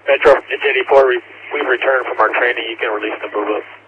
Metro, it's 84. We've returned from our training. You can release the move up.